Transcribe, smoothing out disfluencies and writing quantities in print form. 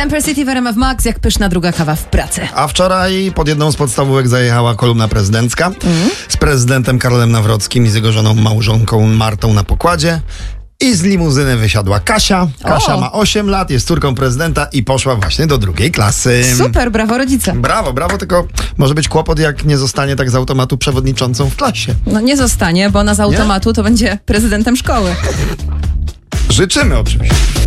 Temper City w RMF Max, jak pyszna druga kawa w pracy. A wczoraj pod jedną z podstawówek zajechała kolumna prezydencka z prezydentem Karolem Nawrockim i z jego żoną małżonką Martą na pokładzie. I z limuzyny wysiadła Kasia. Kasia ma 8 lat, jest córką prezydenta i poszła właśnie do drugiej klasy. Super, brawo rodzice. Brawo, tylko może być kłopot, jak nie zostanie tak z automatu przewodniczącą w klasie. No nie zostanie, bo ona z automatu to będzie prezydentem szkoły. Życzymy oczywiście.